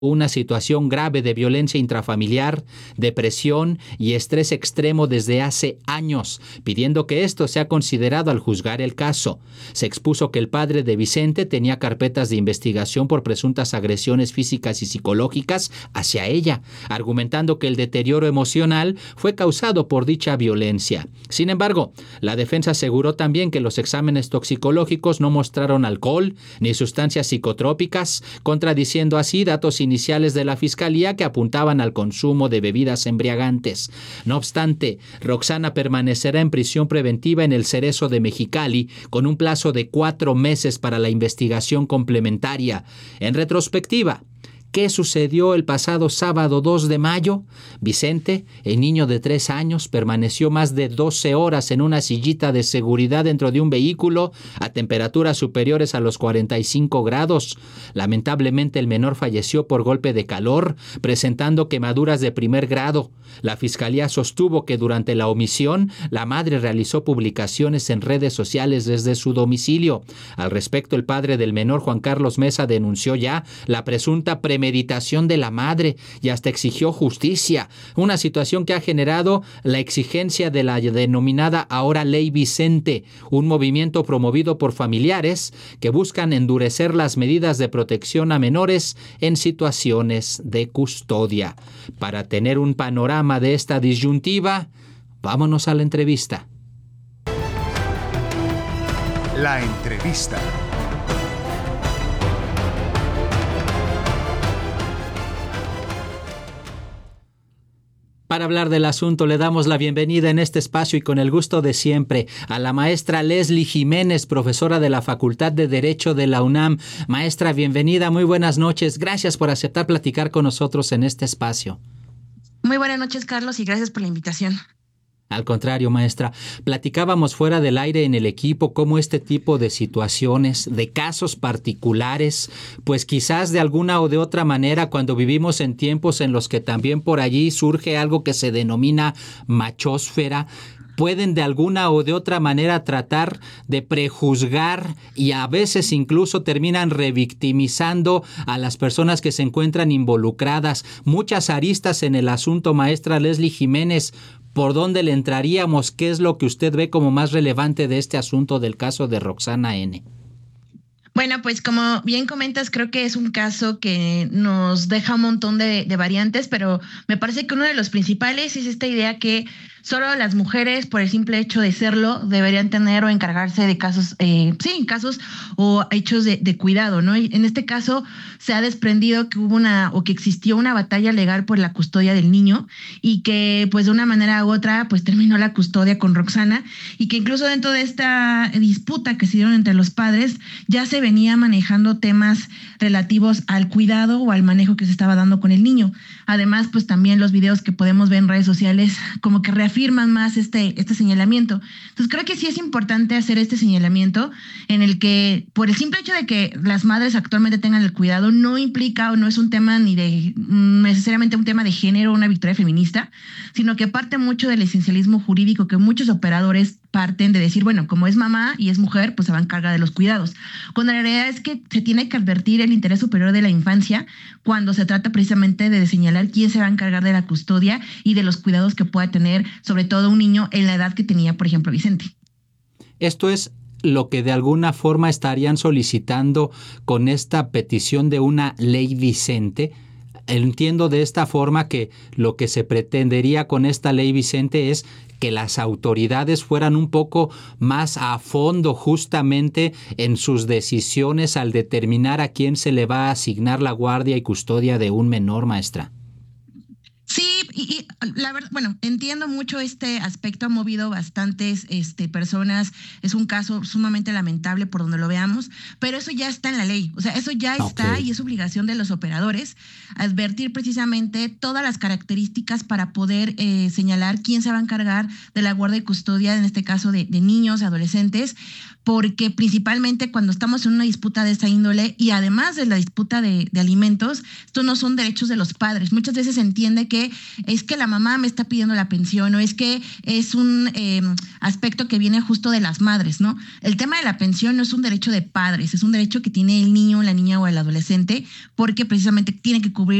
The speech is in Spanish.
una situación grave de violencia intrafamiliar, depresión y estrés extremo desde hace años, pidiendo que esto sea considerado al juzgar el caso. Se expuso que el padre de Vicente tenía carpetas de investigación por presuntas agresiones físicas y psicológicas hacia ella, argumentando que el deterioro emocional fue causado por dicha violencia. Sin embargo, la defensa aseguró también que los exámenes toxicológicos no mostraron alcohol ni sustancias psicotrópicas, contradiciendo así datos iniciales de la Fiscalía que apuntaban al consumo de bebidas embriagantes. No obstante, Roxana permanecerá en prisión preventiva en el Cerezo de Mexicali con un plazo de 4 meses para la investigación complementaria. En retrospectiva, ¿qué sucedió el pasado sábado 2 de mayo? Vicente, el niño de 3 años, permaneció más de 12 horas en una sillita de seguridad dentro de un vehículo a temperaturas superiores a los 45 grados. Lamentablemente, el menor falleció por golpe de calor, presentando quemaduras de primer grado. La Fiscalía sostuvo que durante la omisión, la madre realizó publicaciones en redes sociales desde su domicilio. Al respecto, el padre del menor, Juan Carlos Mesa, denunció ya la presunta premeditación de la madre y hasta exigió justicia, una situación que ha generado la exigencia de la denominada ahora Ley Vicente, un movimiento promovido por familiares que buscan endurecer las medidas de protección a menores en situaciones de custodia. Para tener un panorama de esta disyuntiva, vámonos a la entrevista. La entrevista. Para hablar del asunto, le damos la bienvenida en este espacio y con el gusto de siempre a la maestra Leslie Jiménez, profesora de la Facultad de Derecho de la UNAM. Maestra, bienvenida, muy buenas noches. Gracias por aceptar platicar con nosotros en este espacio. Muy buenas noches, Carlos, y gracias por la invitación. Al contrario, maestra, platicábamos fuera del aire en el equipo cómo este tipo de situaciones, de casos particulares, pues quizás de alguna o de otra manera, cuando vivimos en tiempos en los que también por allí surge algo que se denomina machósfera, pueden de alguna o de otra manera tratar de prejuzgar y a veces incluso terminan revictimizando a las personas que se encuentran involucradas. Muchas aristas en el asunto, maestra Leslie Jiménez. ¿Por dónde le entraríamos? ¿Qué es lo que usted ve como más relevante de este asunto del caso de Roxana N.? Bueno, pues como bien comentas, creo que es un caso que nos deja un montón de variantes, pero me parece que uno de los principales es esta idea que solo las mujeres, por el simple hecho de serlo, deberían tener o encargarse de casos, casos o hechos de cuidado, ¿no? Y en este caso se ha desprendido que hubo que existió una batalla legal por la custodia del niño y que pues de una manera u otra pues terminó la custodia con Roxana y que incluso dentro de esta disputa que se dieron entre los padres ya se venía manejando temas relativos al cuidado o al manejo que se estaba dando con el niño. Además, pues también los videos que podemos ver en redes sociales como que reafirman más este señalamiento. Entonces creo que sí es importante hacer este señalamiento en el que por el simple hecho de que las madres actualmente tengan el cuidado no implica o no es un tema ni de necesariamente un tema de género o una victoria feminista, sino que parte mucho del esencialismo jurídico que muchos operadores parten de decir, bueno, como es mamá y es mujer, pues se va a encargar de los cuidados. Cuando la realidad es que se tiene que advertir el interés superior de la infancia cuando se trata precisamente de señalar quién se va a encargar de la custodia y de los cuidados que pueda tener, sobre todo un niño en la edad que tenía, por ejemplo, Vicente. Esto es lo que de alguna forma estarían solicitando con esta petición de una ley Vicente. Entiendo de esta forma que lo que se pretendería con esta ley Vicente es que las autoridades fueran un poco más a fondo justamente en sus decisiones al determinar a quién se le va a asignar la guardia y custodia de un menor, maestra. Sí, y la verdad, bueno, entiendo mucho este aspecto, ha movido bastantes personas, es un caso sumamente lamentable por donde lo veamos, pero eso ya está en la ley, o sea, eso ya está y es obligación de los operadores advertir precisamente todas las características para poder señalar quién se va a encargar de la guardia y custodia, en este caso de niños, adolescentes, porque principalmente cuando estamos en una disputa de esta índole y además de la disputa de alimentos, estos no son derechos de los padres. Muchas veces se entiende que es que la mamá me está pidiendo la pensión o es que es un aspecto que viene justo de las madres, ¿no? El tema de la pensión no es un derecho de padres, es un derecho que tiene el niño, la niña o el adolescente porque precisamente tiene que cubrir